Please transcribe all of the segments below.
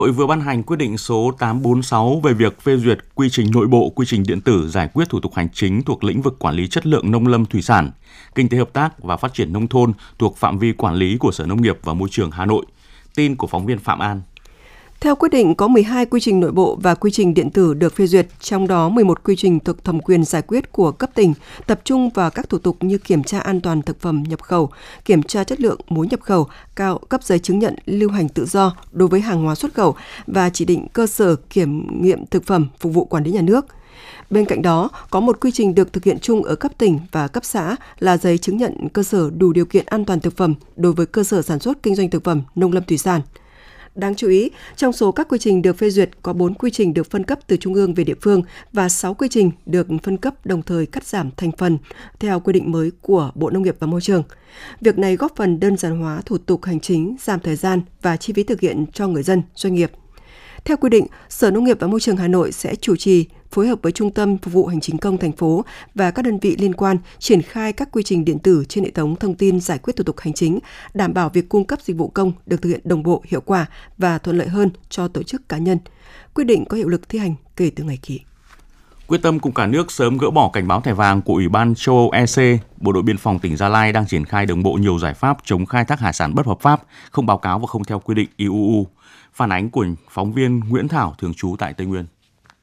Hội vừa ban hành quyết định số 846 về việc phê duyệt quy trình nội bộ, quy trình điện tử giải quyết thủ tục hành chính thuộc lĩnh vực quản lý chất lượng nông lâm thủy sản, kinh tế hợp tác và phát triển nông thôn thuộc phạm vi quản lý của Sở Nông nghiệp và Môi trường Hà Nội. Tin của phóng viên Phạm An. Theo quyết định, có 12 quy trình nội bộ và quy trình điện tử được phê duyệt, trong đó 11 quy trình thuộc thẩm quyền giải quyết của cấp tỉnh, tập trung vào các thủ tục như kiểm tra an toàn thực phẩm nhập khẩu, kiểm tra chất lượng muối nhập khẩu, cấp giấy chứng nhận lưu hành tự do đối với hàng hóa xuất khẩu và chỉ định cơ sở kiểm nghiệm thực phẩm phục vụ quản lý nhà nước. Bên cạnh đó, có một quy trình được thực hiện chung ở cấp tỉnh và cấp xã là giấy chứng nhận cơ sở đủ điều kiện an toàn thực phẩm đối với cơ sở sản xuất kinh doanh thực phẩm nông lâm thủy sản. Đáng chú ý, trong số các quy trình được phê duyệt có 4 quy trình được phân cấp từ trung ương về địa phương và 6 quy trình được phân cấp đồng thời cắt giảm thành phần theo quy định mới của Bộ Nông nghiệp và Môi trường. Việc này góp phần đơn giản hóa thủ tục hành chính, giảm thời gian và chi phí thực hiện cho người dân, doanh nghiệp. Theo quy định, Sở Nông nghiệp và Môi trường Hà Nội sẽ chủ trì, phối hợp với Trung tâm Phục vụ Hành chính công thành phố và các đơn vị liên quan triển khai các quy trình điện tử trên hệ thống thông tin giải quyết thủ tục hành chính, đảm bảo việc cung cấp dịch vụ công được thực hiện đồng bộ, hiệu quả và thuận lợi hơn cho tổ chức cá nhân. Quyết định có hiệu lực thi hành kể từ ngày ký. Quyết tâm cùng cả nước sớm gỡ bỏ cảnh báo thẻ vàng của Ủy ban châu Âu EC, Bộ đội Biên phòng tỉnh Gia Lai đang triển khai đồng bộ nhiều giải pháp chống khai thác hải sản bất hợp pháp, không báo cáo và không theo quy định IUU. Phản ánh của phóng viên Nguyễn Thảo thường trú tại Tây Nguyên.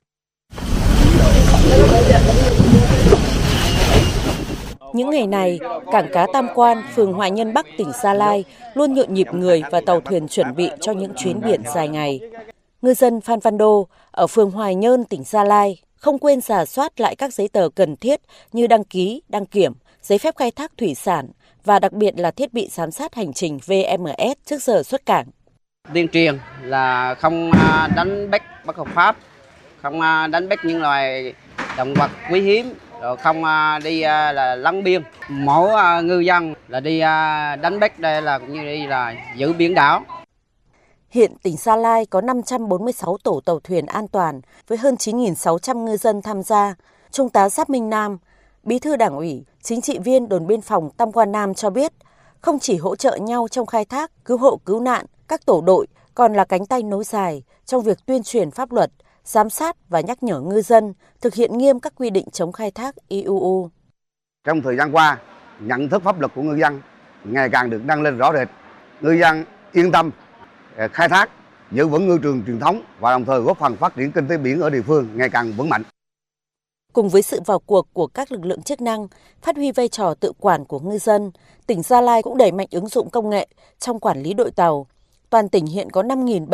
Những ngày này, cảng cá Tam Quan, phường Hoài Nhân Bắc, tỉnh Gia Lai luôn nhộn nhịp người và tàu thuyền chuẩn bị cho những chuyến biển dài ngày. Ngư dân Phan Văn Đô ở phường Hoài Nhơn, tỉnh Gia Lai không quên rà soát lại các giấy tờ cần thiết như đăng ký, đăng kiểm, giấy phép khai thác thủy sản và đặc biệt là thiết bị giám sát hành trình VMS trước giờ xuất cảng. Tuyên truyền là không đánh bắt bất hợp pháp, không đánh bắt những loài động vật quý hiếm, rồi không đi là lấn biên. Mỗi ngư dân là đi đánh bắt đây là cũng như đi là giữ biển đảo. Hiện tỉnh Gia Lai có 546 tổ tàu thuyền an toàn với hơn 9.600 ngư dân tham gia. Trung tá Giáp Minh Nam, Bí thư Đảng ủy, chính trị viên đồn biên phòng Tam Quan Nam cho biết, không chỉ hỗ trợ nhau trong khai thác, cứu hộ cứu nạn, các tổ đội còn là cánh tay nối dài trong việc tuyên truyền pháp luật, giám sát và nhắc nhở ngư dân thực hiện nghiêm các quy định chống khai thác IUU. Trong thời gian qua, nhận thức pháp luật của ngư dân ngày càng được nâng lên rõ rệt. Ngư dân yên tâm khai thác, giữ vững ngư trường truyền thống và đồng thời góp phần phát triển kinh tế biển ở địa phương ngày càng vững mạnh. Cùng với sự vào cuộc của các lực lượng chức năng, phát huy vai trò tự quản của ngư dân, tỉnh Gia Lai cũng đẩy mạnh ứng dụng công nghệ trong quản lý đội tàu. Toàn tỉnh hiện có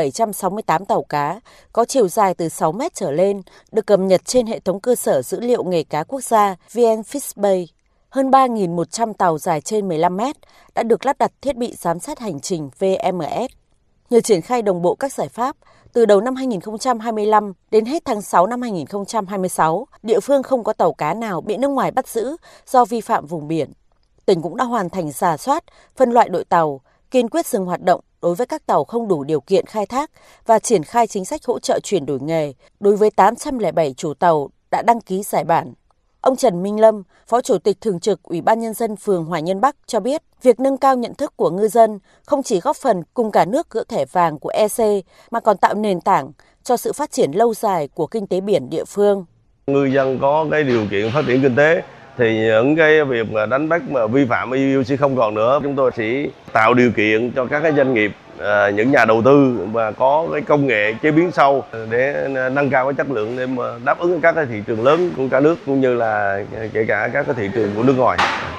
5.768 tàu cá, có chiều dài từ 6 mét trở lên, được cập nhật trên hệ thống cơ sở dữ liệu nghề cá quốc gia VnFishBay. Hơn 3.100 tàu dài trên 15 mét đã được lắp đặt thiết bị giám sát hành trình VMS. Nhờ triển khai đồng bộ các giải pháp, từ đầu năm 2025 đến hết tháng 6 năm 2026, địa phương không có tàu cá nào bị nước ngoài bắt giữ do vi phạm vùng biển. Tỉnh cũng đã hoàn thành rà soát, phân loại đội tàu, kiên quyết dừng hoạt động đối với các tàu không đủ điều kiện khai thác và triển khai chính sách hỗ trợ chuyển đổi nghề đối với 807 chủ tàu đã đăng ký giải bản. Ông Trần Minh Lâm, Phó Chủ tịch Thường trực Ủy ban Nhân dân phường Hoài Nhân Bắc cho biết, việc nâng cao nhận thức của ngư dân không chỉ góp phần cùng cả nước gỡ thẻ vàng của EC mà còn tạo nền tảng cho sự phát triển lâu dài của kinh tế biển địa phương. Ngư dân có cái điều kiện phát triển kinh tế thì những cái việc mà đánh bắt mà vi phạm IUU sẽ không còn nữa. Chúng tôi sẽ tạo điều kiện cho các cái doanh nghiệp, những nhà đầu tư mà có cái công nghệ chế biến sâu để nâng cao cái chất lượng để mà đáp ứng các cái thị trường lớn của cả nước cũng như là kể cả các cái thị trường của nước ngoài.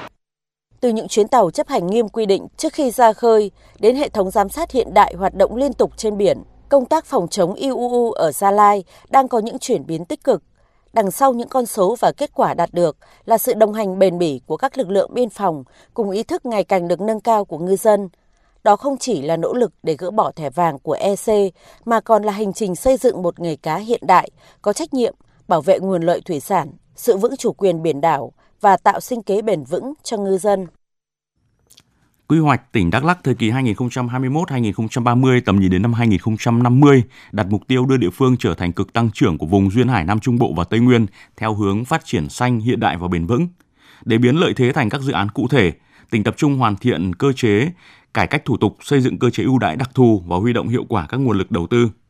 Từ những chuyến tàu chấp hành nghiêm quy định trước khi ra khơi đến hệ thống giám sát hiện đại hoạt động liên tục trên biển, công tác phòng chống IUU ở Gia Lai đang có những chuyển biến tích cực. Đằng sau những con số và kết quả đạt được là sự đồng hành bền bỉ của các lực lượng biên phòng cùng ý thức ngày càng được nâng cao của ngư dân. Đó không chỉ là nỗ lực để gỡ bỏ thẻ vàng của EC mà còn là hành trình xây dựng một nghề cá hiện đại, có trách nhiệm, bảo vệ nguồn lợi thủy sản, giữ vững chủ quyền biển đảo và tạo sinh kế bền vững cho ngư dân. Quy hoạch tỉnh Đắk Lắk thời kỳ 2021-2030 tầm nhìn đến năm 2050 đặt mục tiêu đưa địa phương trở thành cực tăng trưởng của vùng duyên hải Nam Trung Bộ và Tây Nguyên theo hướng phát triển xanh, hiện đại và bền vững. Để biến lợi thế thành các dự án cụ thể, tỉnh tập trung hoàn thiện cơ chế, cải cách thủ tục, xây dựng cơ chế ưu đãi đặc thù và huy động hiệu quả các nguồn lực đầu tư.